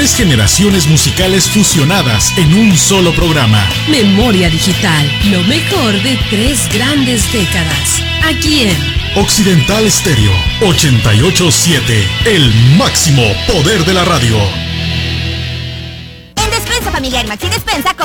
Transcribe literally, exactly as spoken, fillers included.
Tres generaciones musicales fusionadas en un solo programa. Memoria Digital, lo mejor de tres grandes décadas. Aquí en Occidental Stereo ochenta y ocho punto siete, el máximo poder de la radio. En Despensa Familiar Maxi Despensa,